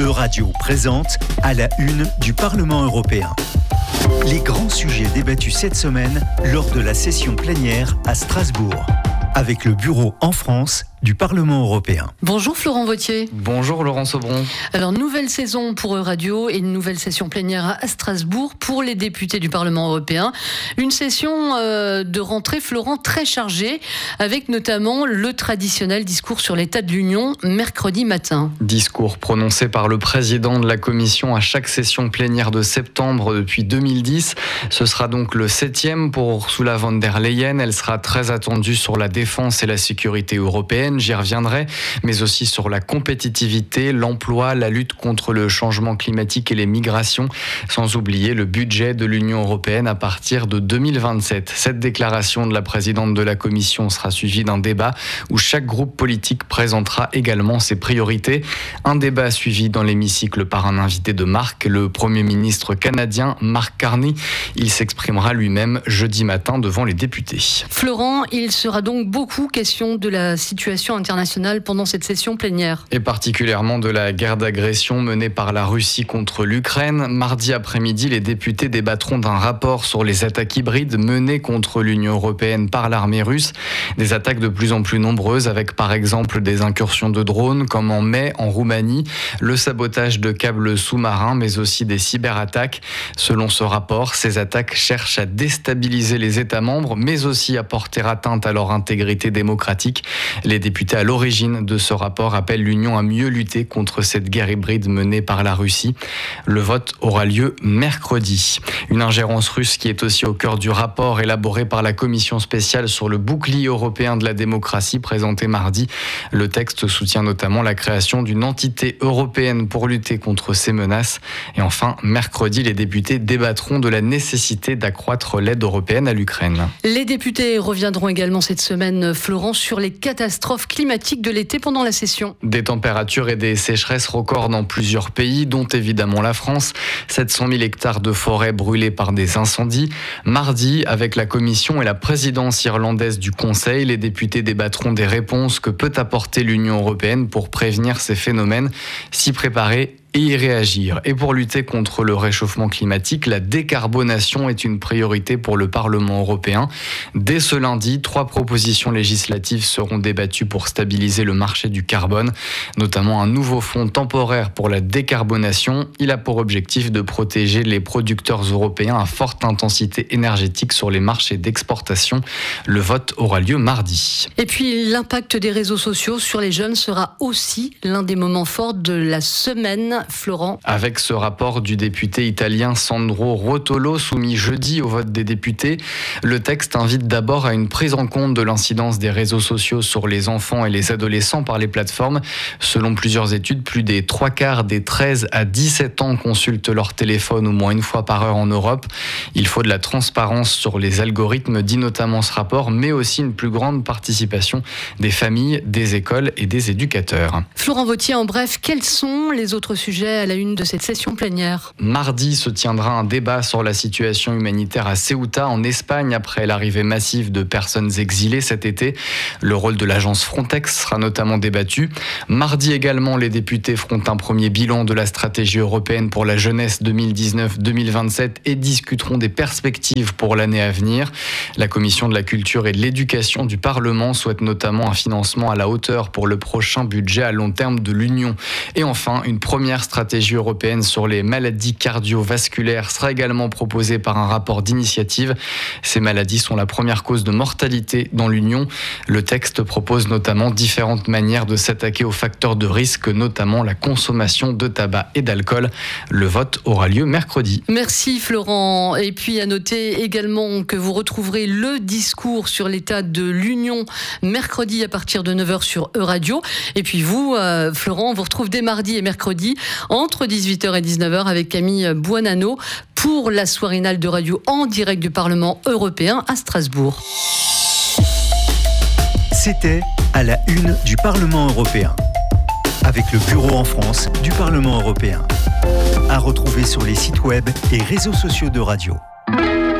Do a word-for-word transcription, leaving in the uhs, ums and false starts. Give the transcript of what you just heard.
Euradio présente à la une du Parlement européen. Les grands sujets débattus cette semaine lors de la session plénière à Strasbourg, avec le bureau en France du Parlement européen. Bonjour Florent Vauthier. Bonjour Laurent Sobron. Alors, nouvelle saison pour Euradio et une nouvelle session plénière à Strasbourg pour les députés du Parlement européen. Une session euh, de rentrée, Florent, très chargée, avec notamment le traditionnel discours sur l'état de l'Union mercredi matin. Discours prononcé par le président de la Commission à chaque session plénière de septembre depuis deux mille dix. Ce sera donc le septième pour Ursula von der Leyen. Elle sera très attendue sur la défense et la sécurité européenne. J'y reviendrai, mais aussi sur la compétitivité, l'emploi, la lutte contre le changement climatique et les migrations, sans oublier le budget de l'Union européenne à partir de deux mille vingt-sept. Cette déclaration de la présidente de la Commission sera suivie d'un débat où chaque groupe politique présentera également ses priorités. Un débat suivi dans l'hémicycle par un invité de marque, le Premier ministre canadien Mark Carney. Il s'exprimera lui-même jeudi matin devant les députés. Florent, il sera donc beaucoup question de la situation internationale pendant cette session plénière. Et particulièrement de la guerre d'agression menée par la Russie contre l'Ukraine. Mardi après-midi, les députés débattront d'un rapport sur les attaques hybrides menées contre l'Union européenne par l'armée russe. Des attaques de plus en plus nombreuses avec par exemple des incursions de drones comme en mai en Roumanie, le sabotage de câbles sous-marins mais aussi des cyberattaques. Selon ce rapport, ces attaques cherchent à déstabiliser les États membres mais aussi à porter atteinte à leur intégrité démocratique. Les députés à l'origine de ce rapport appellent l'Union à mieux lutter contre cette guerre hybride menée par la Russie. Le vote aura lieu mercredi. Une ingérence russe qui est aussi au cœur du rapport élaboré par la commission spéciale sur le bouclier européen de la démocratie présenté mardi. Le texte soutient notamment la création d'une entité européenne pour lutter contre ces menaces. Et enfin, mercredi, les députés débattront de la nécessité d'accroître l'aide européenne à l'Ukraine. Les députés reviendront également cette semaine, Florent, sur les catastrophes climatiques de l'été pendant la session. Des températures et des sécheresses records dans plusieurs pays, dont évidemment la France. sept cent mille hectares de forêt brûlés par des incendies. Mardi, avec la Commission et la présidence irlandaise du Conseil, les députés débattront des réponses que peut apporter l'Union européenne pour prévenir ces phénomènes, s'y préparer et y réagir. Et pour lutter contre le réchauffement climatique, la décarbonation est une priorité pour le Parlement européen. Dès ce lundi, trois propositions législatives seront débattues pour stabiliser le marché du carbone, notamment un nouveau fonds temporaire pour la décarbonation. Il a pour objectif de protéger les producteurs européens à forte intensité énergétique sur les marchés d'exportation. Le vote aura lieu mardi. Et puis, l'impact des réseaux sociaux sur les jeunes sera aussi l'un des moments forts de la semaine. Florent. Avec ce rapport du député italien Sandro Rotolo soumis jeudi au vote des députés, le texte invite d'abord à une prise en compte de l'incidence des réseaux sociaux sur les enfants et les adolescents par les plateformes. Selon plusieurs études, plus des trois quarts des treize à dix-sept ans consultent leur téléphone au moins une fois par heure en Europe. Il faut de la transparence sur les algorithmes, dit notamment ce rapport, mais aussi une plus grande participation des familles, des écoles et des éducateurs. Florent Vauthier, en bref, quels sont les autres sujets à la une de cette session plénière? Mardi se tiendra un débat sur la situation humanitaire à Ceuta, en Espagne, après l'arrivée massive de personnes exilées cet été. Le rôle de l'agence Frontex sera notamment débattu. Mardi également, les députés feront un premier bilan de la stratégie européenne pour la jeunesse deux mille dix-neuf deux mille vingt-sept et discuteront des perspectives pour l'année à venir. La commission de la culture et de l'éducation du Parlement souhaite notamment un financement à la hauteur pour le prochain budget à long terme de l'Union. Et enfin, une première stratégie européenne sur les maladies cardiovasculaires sera également proposée par un rapport d'initiative. Ces maladies sont la première cause de mortalité dans l'Union. Le texte propose notamment différentes manières de s'attaquer aux facteurs de risque, notamment la consommation de tabac et d'alcool. Le vote aura lieu mercredi. Merci Florent. Et puis à noter également que vous retrouverez le discours sur l'état de l'Union mercredi à partir de neuf heures sur Euradio. Et puis vous, euh, Florent, on vous retrouve dès mardi et mercredi entre dix-huit heures et dix-neuf heures avec Camille Buonanno pour la soirinale de radio en direct du Parlement européen à Strasbourg. C'était à la une du Parlement européen, avec le bureau en France du Parlement européen. À retrouver sur les sites web et réseaux sociaux de radio.